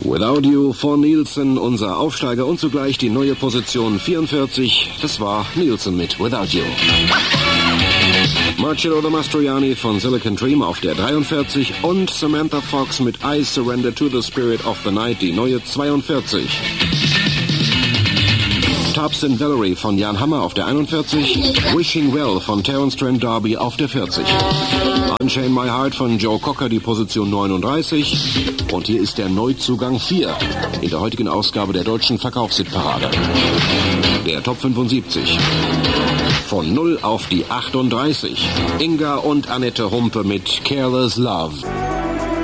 Without You von Nielsen, unser Aufsteiger und zugleich die neue Position 44. Das war Nielsen mit Without You. Marcello Mastroianni von Silicon Dream auf der 43 und Samantha Fox mit I Surrender to the Spirit of the Night, die neue 42. Tubbs and Valerie von Jan Hammer auf der 41, Wishing Well von Terence Trent D'Arby auf der 40. Unchain My Heart von Joe Cocker, die Position 39. Und hier ist der Neuzugang 4 in der heutigen Ausgabe der deutschen Verkaufshitparade. Der Top 75. Von 0 auf die 38. Inga und Annette Humpe mit Careless Love.